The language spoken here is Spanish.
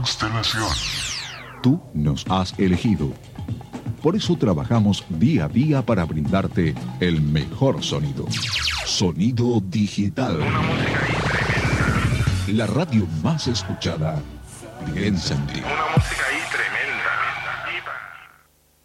constelación. Tú nos has elegido. Por eso trabajamos día a día para brindarte el mejor sonido. Sonido digital. Una música ahí tremenda. La radio más escuchada. Piensa en ti. Una música ahí tremenda.